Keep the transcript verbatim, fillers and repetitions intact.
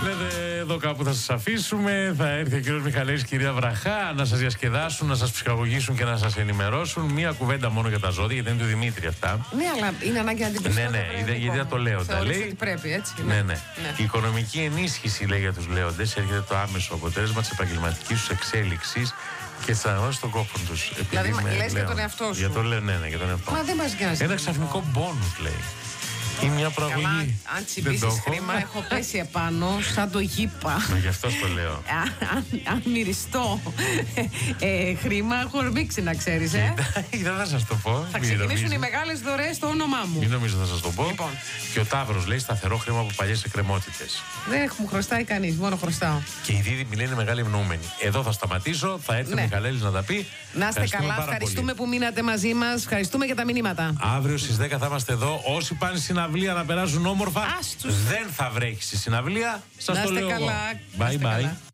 Λέτε εδώ κάπου θα σας αφήσουμε. Θα έρθει ο κύριος Μιχαλέης, κυρία Βραχά, να σας διασκεδάσουν, να σας ψυχαγωγήσουν και να σας ενημερώσουν. Μία κουβέντα μόνο για τα ζώδια, γιατί είναι του Δημήτρη αυτά. Ναι, αλλά είναι ανάγκη να την πει. Ναι, ναι, γιατί δεν το λέω. Τα λέει. Ότι πρέπει, έτσι. Ναι, ναι. ναι. Η οικονομική ενίσχυση, λέει για τους λέοντες, έρχεται το άμεσο αποτέλεσμα της επαγγελματικής τους εξέλιξης και της αναγνώρισης των κόπων τους. Δηλαδή, λες για τον εαυτό σου. Για το λέω, ναι, ναι, για τον εαυτό. Μα δεν μας νοιάζει. Ένα ξαφνικό μπόνους, λέει. Ή μια προαγωγή. Καλά, αν τσιμπήσεις χρήμα, έχω πέσει επάνω σαν το γήπα. Μα γι' αυτό το λέω. αν, αν μυριστώ ε, χρήμα, έχω ορμήξει να ξέρεις, ε. Δεν θα σας το πω. Θα ξεκινήσουν οι μεγάλες δωρεές στο όνομά μου. Μην νομίζω θα σας το πω. Λοιπόν. Και ο Ταύρος λέει σταθερό χρήμα από παλιές εκκρεμότητες. Δεν μου χρωστάει κανείς, μόνο χρωστάω. Και οι δίδυμοι λένε μεγάλη ευνοούμενοι. Εδώ θα σταματήσω, θα έρθει Ναι. ο Μιχαλέλης να τα πει. Να είστε καλά, ευχαριστούμε που μείνατε μαζί μας, ευχαριστούμε για τα μηνύματα. Αύριο στις δέκα θα είμαστε εδώ. Όσοι πάνε συναυλία να περάσουν όμορφα, Άστους. δεν θα βρέχει στη συναυλία. Σας Να το είστε λέω καλά. εγώ. Να Bye είστε bye. καλά.